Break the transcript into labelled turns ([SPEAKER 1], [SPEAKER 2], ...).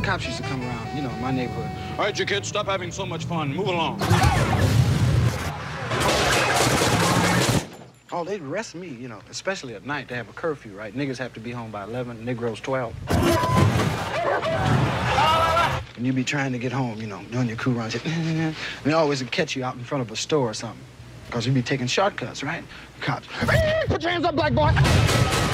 [SPEAKER 1] cops used to come around, you know, in my neighborhood.
[SPEAKER 2] All right, you kids, stop having so much fun. Move along.
[SPEAKER 1] Oh, they'd arrest me, you know, especially at night. They have a curfew, right? Niggas have to be home by 11, Negroes 12. And you be trying to get home, you know, doing your cool runs. And they always would catch you out in front of a store or something. Because you'd be taking shortcuts, right? Cops. Put your hands up, black boy.